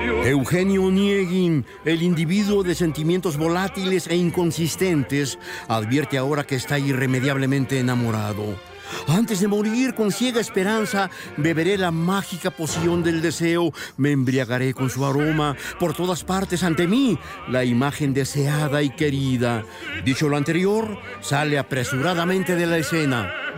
Eugenio Onegin, el individuo de sentimientos volátiles e inconsistentes, advierte ahora que está irremediablemente enamorado. Antes de morir, con ciega esperanza, beberé la mágica poción del deseo, me embriagaré con su aroma, por todas partes ante mí, la imagen deseada y querida. Dicho lo anterior, sale apresuradamente de la escena.